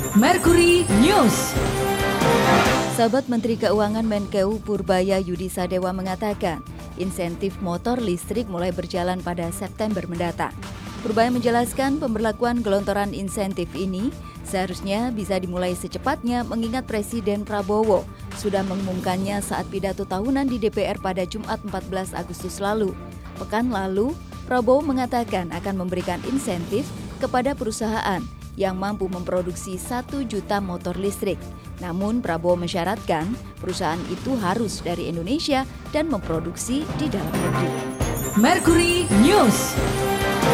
Mercury News. Sahabat Menteri Keuangan Menkeu Purbaya Yudi Sadewa mengatakan, insentif motor listrik mulai berjalan pada September mendatang. Purbaya menjelaskan pemberlakuan gelontoran insentif ini seharusnya bisa dimulai secepatnya mengingat Presiden Prabowo sudah mengumumkannya saat pidato tahunan di DPR pada Jumat 14 Agustus lalu. Pekan lalu, Prabowo mengatakan akan memberikan insentif kepada perusahaan yang mampu memproduksi 1 juta motor listrik. Namun Prabowo mensyaratkan perusahaan itu harus dari Indonesia dan memproduksi di dalam negeri. Mercury News.